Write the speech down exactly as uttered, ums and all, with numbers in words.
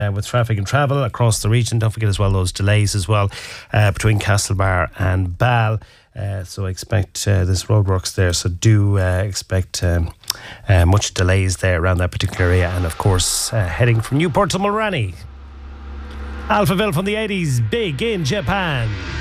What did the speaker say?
Uh, with traffic and travel across the region. Don't forget as well those delays as well uh, between Castlebar and Ball. Uh, so expect uh, there's roadworks there. So do uh, expect um, uh, much delays there around that particular area. And of course, uh, heading from Newport to Mulranny. Alphaville from the eighties, big in Japan.